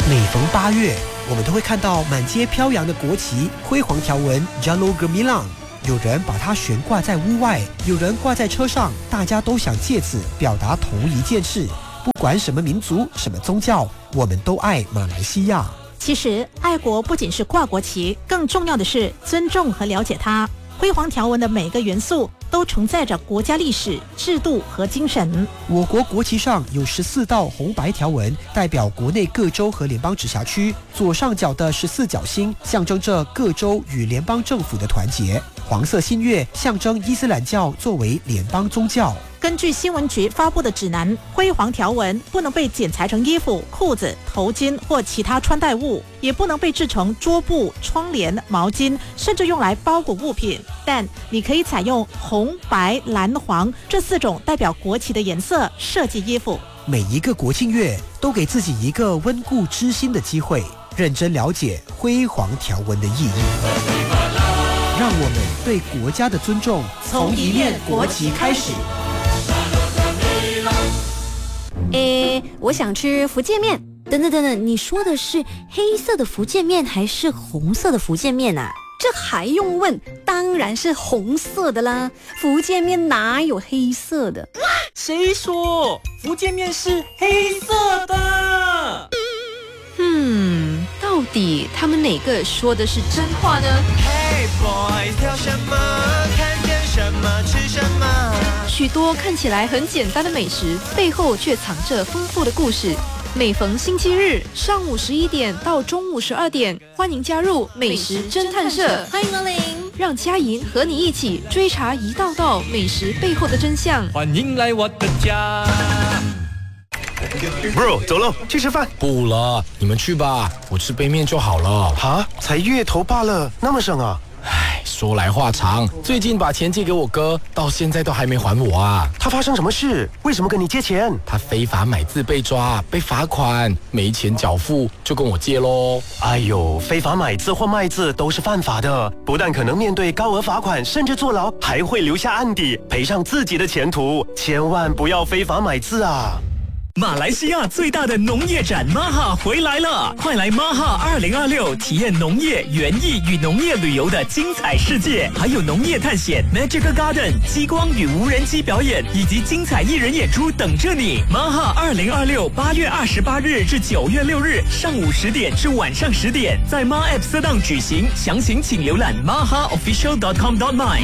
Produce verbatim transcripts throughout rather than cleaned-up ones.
每逢八月，我们都会看到满街飘扬的国旗，辉煌条纹 Jalur Gemilang。有人把它悬挂在屋外，有人挂在车上，大家都想借此表达同一件事：不管什么民族、什么宗教，我们都爱马来西亚。 其实，爱国不仅是挂国旗，更重要的是尊重和了解它。辉煌条纹的每个元素都承载着国家历史、制度和精神。 我国国旗上有十四道红白条纹，代表国内各州和联邦直辖区。左上角的十四角星象征着各州与联邦政府的团结。黄色新月象征伊斯兰教作为联邦宗教。 根据新闻局发布的指南，辉煌条纹不能被剪裁成衣服、裤子、头巾或其他穿戴物，也不能被制成桌布、窗帘、毛巾，甚至用来包裹物品。但你可以采用红、白、蓝、黄这四种代表国旗的颜色设计衣服。 每一个国庆月都给自己一个温故知新的机会，认真了解辉煌条纹的意义。让我们对国家的尊重从一面国旗开始。 诶，我想吃福建面。等等等等，你说的是黑色的福建面还是红色的福建面啊？ 这还用问？当然是红色的啦！福建面哪有黑色的？ 谁说福建面是黑色的？ 嗯，到底他们哪个说的是真话呢？ Hey boys， 挑什么？看见什么吃什么？ 许多看起来很简单的美食，背后却藏着丰富的故事。每逢星期日上午十一点到中午十二点，欢迎加入美食侦探社， 欢迎光临， 让佳莹和你一起追查一道道美食背后的真相。 欢迎来我的家。 Bro， 走喽，去吃饭。 不了，你们去吧，我吃杯面就好了。 哈，才月头罢了，那么省啊？ 唉，说来话长，最近把钱借给我哥，到现在都还没还我啊。 他发生什么事？为什么跟你借钱？ 他非法买字被抓，被罚款，没钱缴付，就跟我借咯。 哎呦，非法买字或卖字都是犯法的，不但可能面对高额罚款，甚至坐牢，还会留下案底，赔上自己的前途。千万不要非法买字啊！ 马来西亚最大的农业展 M A H A 回来了，快来 M A H A 二零二六体验农业、园艺与农业旅游的精彩世界，还有农业探险 Magical Garden 激光与无人机表演以及精彩艺人演出等着你。 M A H A 二零二六八月二十八日至九月六日上午十点至晚上十点，在 M A App 色档举行，详情请浏览 m a h a official dot com dot my。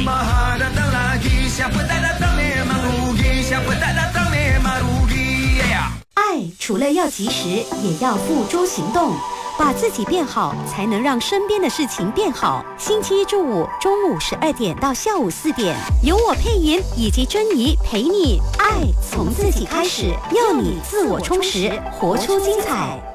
爱除了要及时，也要付诸行动。把自己变好，才能让身边的事情变好。星期一至五中午十二点到下午四点，由我配音以及珍妮陪你。爱从自己开始，要你自我充实，活出精彩。